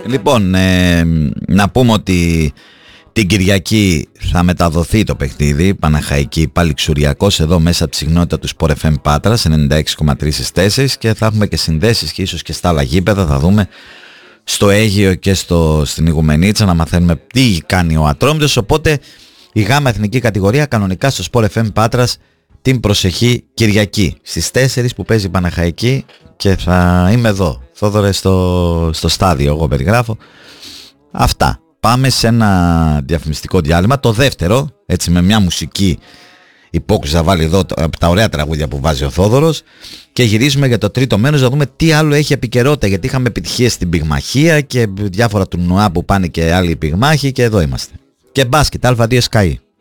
Λοιπόν, να πούμε ότι την Κυριακή θα μεταδοθεί το παιχνίδι Παναχαϊκή πάλι Ξουριακός εδώ μέσα από τη συχνότητα του Sport FM Πάτρας 96,3 στις 4 και θα έχουμε και συνδέσεις και ίσως και στα άλλα γήπεδα. Θα δούμε στο Αίγυο και στην Ιγουμενίτσα να μαθαίνουμε τι κάνει ο Ατρόμητος. Οπότε η γάμα εθνική κατηγορία κανονικά στο Sport FM Πάτρας την προσεχή Κυριακή στις 4 που παίζει η Παναχαϊκή και θα είμαι εδώ, Θόδωρε, στο στάδιο, εγώ περιγράφω. Αυτά. Πάμε σε ένα διαφημιστικό διάλειμμα, το δεύτερο, έτσι με μια μουσική υπόκριση βάλει εδώ από τα ωραία τραγούδια που βάζει ο Θόδωρος και γυρίζουμε για το τρίτο μέρος να δούμε τι άλλο έχει επικαιρότητα, γιατί είχαμε επιτυχίες στην πυγμαχία και διάφορα τουρνουά που πάνε και άλλοι πυγμάχοι και εδώ είμαστε. Και μπάσκετ, Α2 Sky.